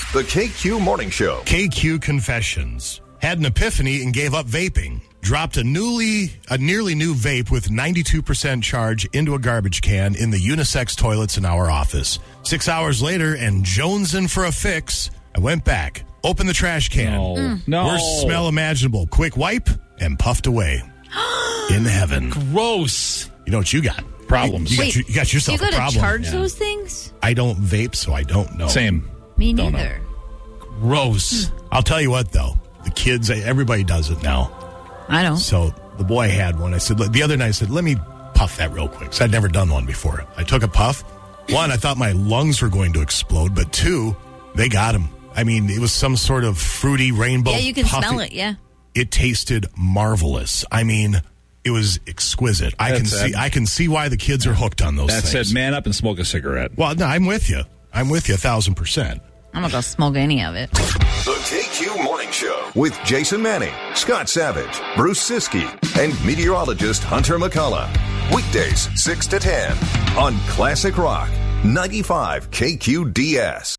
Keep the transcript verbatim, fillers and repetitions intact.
The K Q Morning Show. K Q Confessions. Had an epiphany and gave up vaping. Dropped a newly, a nearly new vape with ninety-two percent charge into a garbage can in the unisex toilets in our office. Six hours later, and jonesing for a fix, I went back, opened the trash can. No. Mm. No. Worst smell imaginable. Quick wipe, and puffed away. In heaven. Gross. You know what you got? Problems. You, Wait, got, your, you got yourself you a gotta problem. charge Yeah. those things? I don't vape, so I don't know. Same. Me Don't know. neither. Gross. I'll tell you what, though. The kids, everybody does it now. I don't. So the boy had one. I said, the other night, I said, let me puff that real quick. So I'd never done one before. I took a puff. One, I thought my lungs were going to explode. But two, they got him. I mean, it was some sort of fruity rainbow. Yeah, you can puffy. smell it, yeah. It tasted marvelous. I mean, it was exquisite. I can That's see it. I can see why the kids are hooked on those That things. said, man up and smoke a cigarette. Well, no, I'm with you. I'm with you a thousand percent. I'm not going to smoke any of it. The K Q Morning Show with Jason Manning, Scott Savage, Bruce Siskey, and meteorologist Hunter McCullough. Weekdays, six to ten on Classic Rock, ninety-five K Q D S.